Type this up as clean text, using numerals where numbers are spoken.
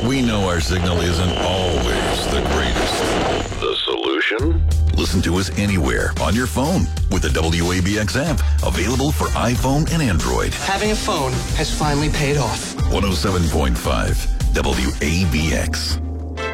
We know our signal isn't always the greatest. The solution? Listen to us anywhere on your phone with the WABX app, available for iPhone and Android. Having a phone has finally paid off. 107.5 WABX.